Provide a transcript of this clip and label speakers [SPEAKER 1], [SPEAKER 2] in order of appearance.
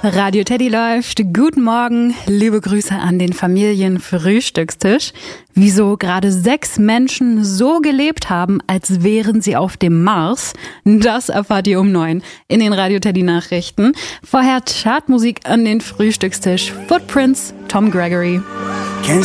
[SPEAKER 1] Radio Teddy läuft. Guten Morgen, liebe Grüße an den Familienfrühstückstisch. Wieso gerade 6 Menschen so gelebt haben, als wären sie auf dem Mars, das erfahrt ihr um 9 in den Radio Teddy Nachrichten. Vorher Chartmusik an den Frühstückstisch. Footprints, Tom Gregory.